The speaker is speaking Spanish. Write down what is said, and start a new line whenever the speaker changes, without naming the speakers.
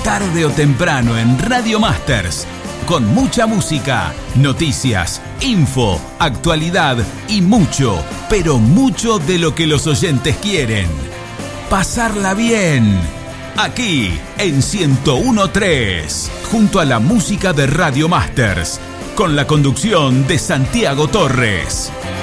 tarde o temprano en Radio Masters, con mucha música, noticias, info, actualidad y mucho, pero mucho de lo que los oyentes quieren. Pasarla bien. Aquí en 101.3, junto a la música de Radio Masters, con la conducción de Santiago Torres.